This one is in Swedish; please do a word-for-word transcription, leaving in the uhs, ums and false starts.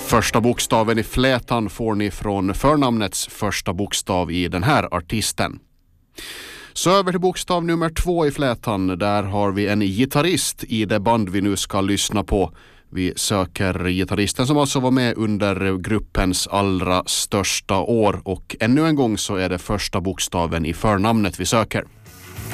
Första bokstaven i flätan får ni från förnamnets första bokstav i den här artisten. Så över till bokstav nummer två i flätan. Där har vi en gitarrist i det band vi nu ska lyssna på. Vi söker gitarristen som alltså var med under gruppens allra största år. Och ännu en gång så är det första bokstaven i förnamnet vi söker.